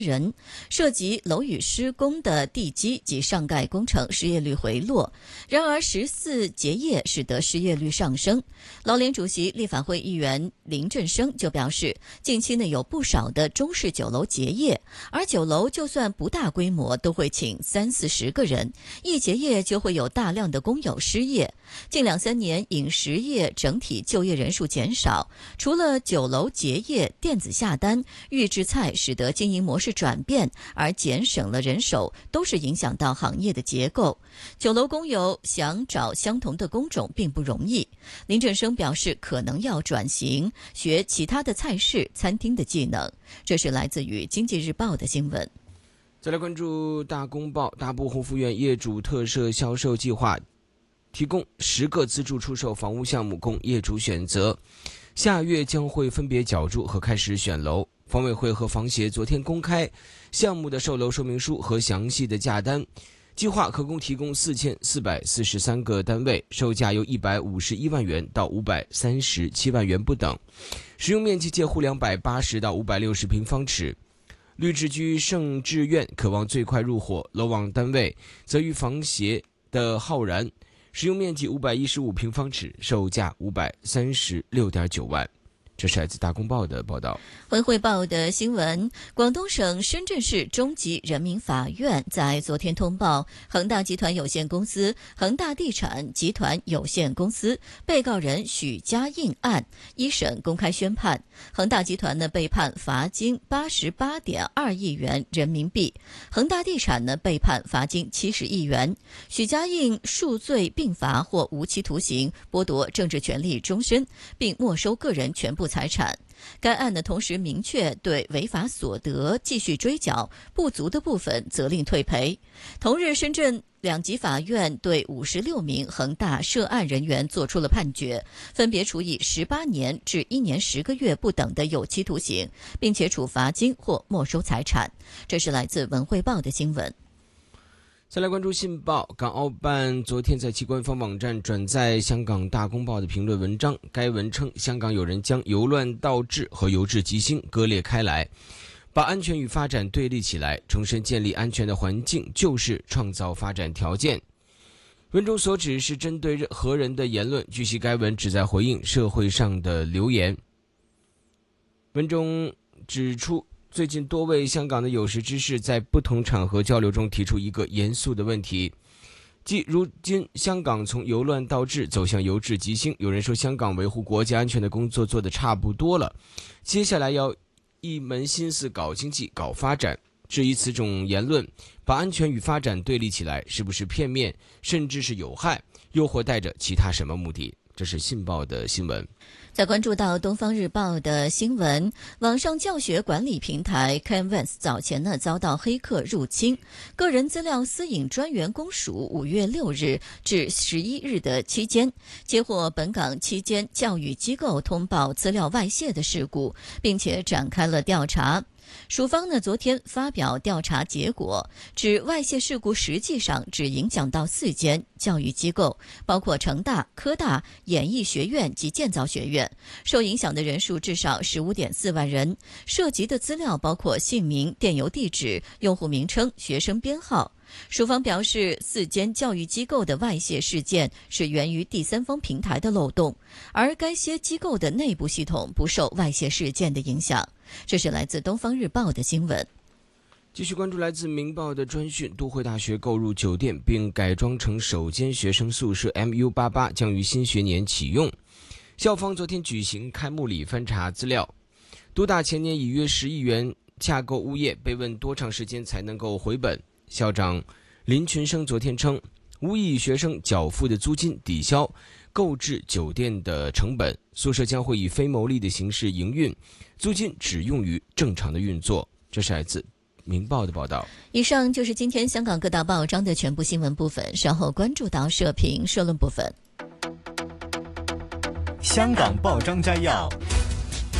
人，涉及楼宇施工的地基及上盖工程失业率回落。然而14结业使得失业率上升。劳联主席立法会议员林振升就表示，近期呢有不少的中式酒楼结业，而酒楼就算不大规模都会请30-40个人，一结业就会有大量的工友失业。近2-3年饮食业整体就业人数减少，除了酒楼结业，电子下单、预制菜使得经营模式转变，而减省了人手，都是影响到行业的结构。酒楼工友想找相同的工种并不容易。林振升表示，可能要转型，学其他的菜式、餐厅的技能。这是来自于《经济日报》的新闻。 再来关注大公报，大埔鸿福苑业主特设销售计划，提供10个自助出售房屋项目供业主选择，下月将会分别角逐和开始选楼。房委会和房协昨天公开项目的售楼说明书和详细的价单，计划可供提供4443个单位，售价由151万元到537万元不等，使用面积介乎280到560平方尺。绿置居盛志苑渴望最快入伙，楼网单位则于房协的浩然，使用面积515平方尺，售价536.9万。这是来自大公报的报道。 文汇报的新闻，广东省深圳市中级人民法院在昨天通报恒大集团有限公司、恒大地产集团有限公司被告人许家印案，一审公开宣判，恒大集团呢被判罚金88.2亿元人民币，恒大地产呢被判罚金70亿元，许家印数罪并罚或无期徒刑，剥夺政治权利终身，并没收个人全部财产。该案呢，同时明确对违法所得继续追缴，不足的部分责令退赔。同日，深圳2级法院对56名恒大涉案人员作出了判决，分别处以18年至1年10个月不等的有期徒刑，并且处罚金或没收财产。这是来自文汇报的新闻。 再来关注信报，港澳办昨天在其官方网站转载香港大公报的评论文章，该文称香港有人将由乱到治和由治及兴割裂开来，把安全与发展对立起来，重申建立安全的环境就是创造发展条件。文中所指是针对何人的言论，据悉该文旨在回应社会上的流言。文中指出，最近多位香港的有识之士在不同场合交流中提出一个严肃的问题，即如今香港从由乱到治走向由治及兴，有人说香港维护国家安全的工作做得差不多了，接下来要一门心思搞经济搞发展。至于此种言论把安全与发展对立起来，是不是片面甚至是有害，又或带着其他什么目的？这是信报的新闻。 再关注到东方日报的新闻，网上教学管理平台 Canvas 早前呢遭到黑客入侵，个人资料私隐专员公署5月6日至11日的期间，接获本港期间教育机构通报资料外泄的事故，并且展开了调查。署方呢昨天发表调查结果，指外泄事故实际上只影响到4间教育机构，包括成大、科大、演艺学院及建造学院，受影响的人数至少15.4万人，涉及的资料包括姓名、电邮地址、用户名称、学生编号。署方表示，4间教育机构的外泄事件是源于第三方平台的漏洞，而该些机构的内部系统不受外泄事件的影响。这是来自东方日报的新闻。 继续关注来自明报的专讯，都会大学购入酒店并改装成首间学生宿舍 MU88 将于新学年启用。校方昨天举行开幕礼翻查资料，都大前年以约10亿元洽购物业，被问多长时间才能够回本。校长林群生昨天称，无意以学生缴付的租金抵消购置酒店的成本，宿舍将会以非牟利的形式营运，租金只用于正常的运作。这是来自明报的报道。 以上就是今天香港各大报章的全部新闻部分，稍后关注到社评社论部分。 香港报章摘要。